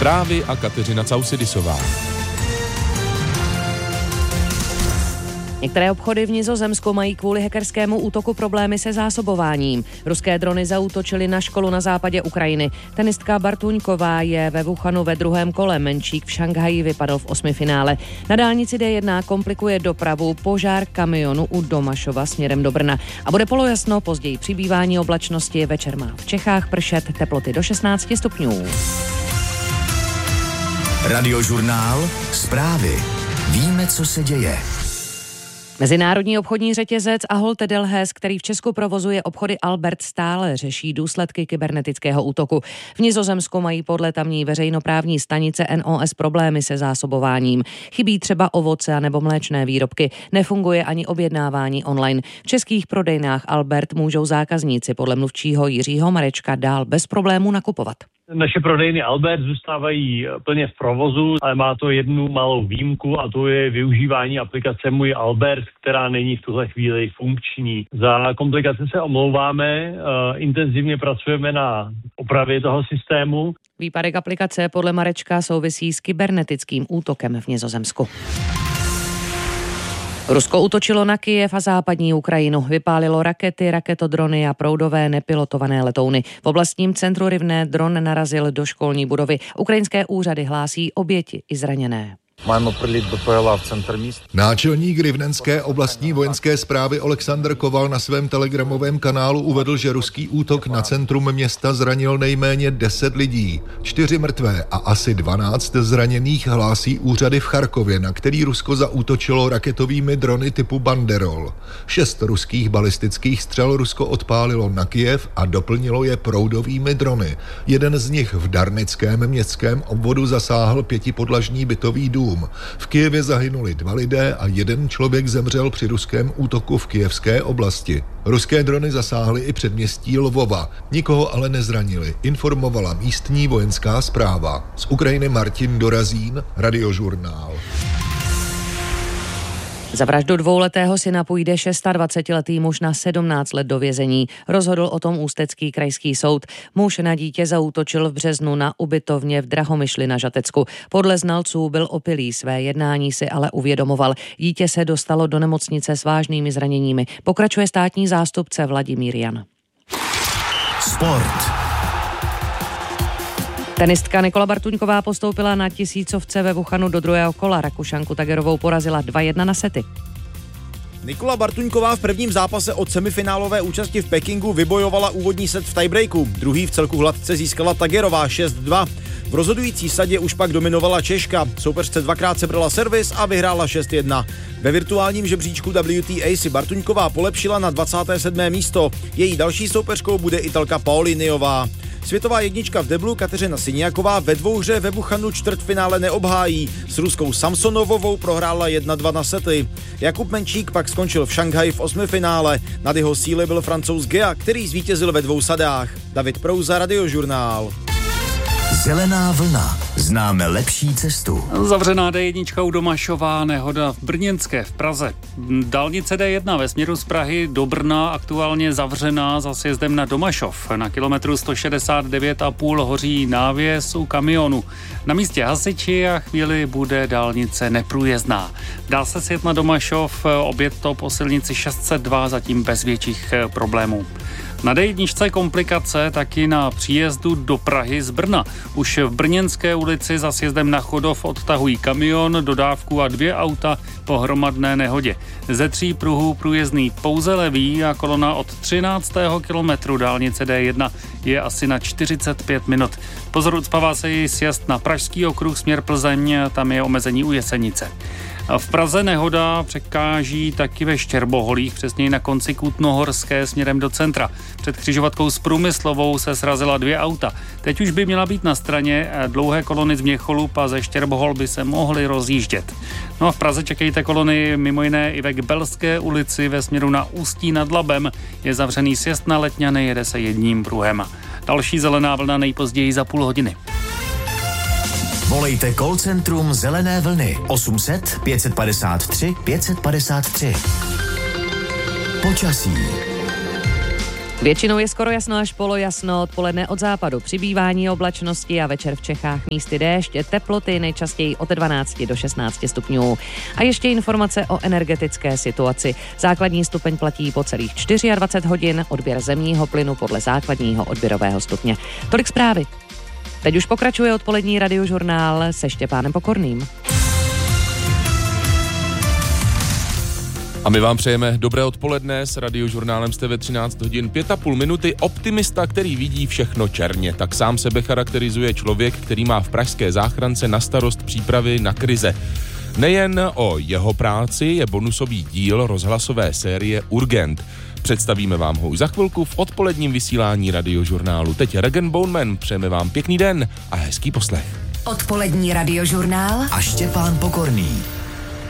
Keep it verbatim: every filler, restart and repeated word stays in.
Zprávy a Kateřina Causidisová. Některé obchody v Nizozemsku mají kvůli hackerskému útoku problémy se zásobováním. Ruské drony zaútočily na školu na západě Ukrajiny. Tenistka Bartuňková je ve Wuhanu ve druhém kole, Menčík v Šanghaji vypadl v osmifinále. Na dálnici D jedna komplikuje dopravu požár kamionu u Domašova směrem do Brna. A bude polojasno, později přibývání oblačnosti, večer má v Čechách pršet, teploty do šestnáct stupňů. Radiožurnál, zprávy. Víme, co se děje. Mezinárodní obchodní řetězec Ahold Delhaize, který v Česku provozuje obchody Albert, stále řeší důsledky kybernetického útoku. V Nizozemsku mají podle tamní veřejnoprávní stanice N O S problémy se zásobováním. Chybí třeba ovoce nebo mléčné výrobky. Nefunguje ani objednávání online. V českých prodejnách Albert můžou zákazníci podle mluvčího Jiřího Marečka dál bez problémů nakupovat. Naše prodejny Albert zůstávají plně v provozu, ale má to jednu malou výjimku a to je využívání aplikace Můj Albert, která není v tuhle chvíli funkční. Za komplikace se omlouváme, intenzivně pracujeme na opravě toho systému. Výpadek aplikace podle Marečka souvisí s kybernetickým útokem v Nizozemsku. Rusko útočilo na Kyjev a západní Ukrajinu. Vypálilo rakety, raketodrony a proudové nepilotované letouny. V oblastním centru Rivne dron narazil do školní budovy. Ukrajinské úřady hlásí oběti i zraněné. Máme přilít B P L A v centru místa. Náčelník Rivnenské oblastní vojenské správy Oleksandr Koval na svém telegramovém kanálu uvedl, že ruský útok na centrum města zranil nejméně deset lidí. Čtyři mrtvé a asi dvanáct zraněných hlásí úřady v Charkově, na který Rusko zaútočilo raketovými drony typu Banderol. Šest ruských balistických střel Rusko odpálilo na Kyjev a doplnilo je proudovými drony. Jeden z nich v Darnickém městském obvodu zasáhl pětipodlažní bytový dům. V Kyjevě zahynuli dva lidé a jeden člověk zemřel při ruském útoku v kyjevské oblasti. Ruské drony zasáhly i předměstí Lvova. Nikoho ale nezranili, informovala místní vojenská správa. Z Ukrajiny Martin Dorazín, Radiožurnál. Za vraždu dvouletého syna půjde dvacetišestiletý muž na sedmnáct let do vězení. Rozhodl o tom Ústecký krajský soud. Muž na dítě zaútočil v březnu na ubytovně v Drahomyšli na Žatecku. Podle znalců byl opilý, své jednání si ale uvědomoval. Dítě se dostalo do nemocnice s vážnými zraněními. Pokračuje státní zástupce Vladimír Jan. Sport. Tenistka Nikola Bartuňková postoupila na tisícovce ve Wuhanu do druhého kola. Rakušanku Tagerovou porazila dva jedna na sety. Nikola Bartuňková v prvním zápase od semifinálové účasti v Pekingu vybojovala úvodní set v tiebreaku. Druhý v celku hladce získala Tagerová šest dva. V rozhodující sadě už pak dominovala Češka. Soupeřce dvakrát sebrala servis a vyhrála šest jedna. Ve virtuálním žebříčku W T A si Bartuňková polepšila na dvacáté sedmé místo. Její další soupeřkou bude Italka Paoliniová. Světová jednička v deblu Kateřina Siniaková ve dvouhře ve Wuhanu čtvrtfinále neobhájí. S ruskou Samsonovovou prohrála jedna dva na sety. Jakub Menčík pak skončil v Šanghaji v osmifinále. Nad jeho síly byl Francouz Gea, který zvítězil ve dvou sadách. David Prouza, Radiožurnál. Zelená vlna. Známe lepší cestu. Zavřená D jedna u Domašova, nehoda v Brněnské v Praze. Dálnice D jedna ve směru z Prahy do Brna aktuálně zavřená za sjezdem na Domašov. Na kilometru sto šedesát devět a půl hoří návěs u kamionu. Na místě hasiči a chvíli bude dálnice neprůjezdná. Dá se sjet na Domašov, objet to po silnici šest set dva, zatím bez větších problémů. Na D jedna komplikace taky na příjezdu do Prahy z Brna. Už v Brněnské ulici za sjezdem na Chodov odtahují kamion, dodávku a dvě auta po hromadné nehodě. Ze tří pruhů průjezdný pouze levý a kolona od třináctého kilometru dálnice D jedna je asi na čtyřicet pět minut. Pozor, ucpává se i sjezd na Pražský okruh směr Plzeň, tam je omezení u Jesenice. V Praze nehoda překáží taky ve Štěrboholích, přesněji na konci Kutnohorské směrem do centra. Před křižovatkou s Průmyslovou se srazila dvě auta. Teď už by měla být na straně, dlouhé kolony z Měcholup a ze Štěrbohol by se mohly rozjíždět. No a v Praze čekejte kolony mimo jiné i ve Kbelské ulici ve směru na Ústí nad Labem. Je zavřený sjezd na Letňany, jede se jedním pruhem. Další zelená vlna nejpozději za půl hodiny. Volejte call centrum Zelené vlny osm set pět padesát tři pět padesát tři. Počasí. Většinou je skoro jasno až polojasno, odpoledne od západu přibývání oblačnosti a večer v Čechách místy déšť, teploty nejčastěji od dvanáct do šestnáct stupňů. A ještě informace o energetické situaci. Základní stupeň platí po celých dvacet čtyři hodin, odběr zemního plynu podle základního odběrového stupně. Tolik zprávy. Teď už pokračuje odpolední radiožurnál se Štěpánem Pokorným. A my vám přejeme dobré odpoledne, s radiožurnálem jste ve třináct hodin pět a půl minuty. Optimista, který vidí všechno černě, tak sám sebe charakterizuje člověk, který má v pražské záchrance na starost přípravy na krize. Nejen o jeho práci je bonusový díl rozhlasové série Urgent. Představíme vám ho už za chvilku v odpoledním vysílání radiožurnálu. Teď Regen Boneman, přejeme vám pěkný den a hezký poslech. Odpolední radiožurnál a Štěpán Pokorný.